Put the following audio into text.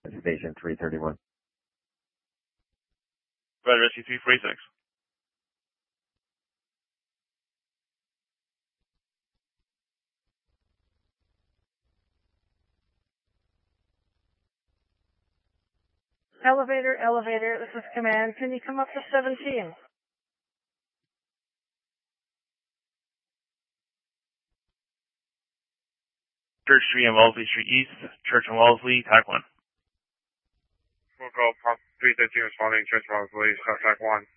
Station 331. Red Rescue 346. Elevator, this is command. Can you come up to 17? Church Street and Wellesley Street East, Church and Wellesley, TAC 1. We'll call Pump 313 responding, Church and Wellesley, TAC 1.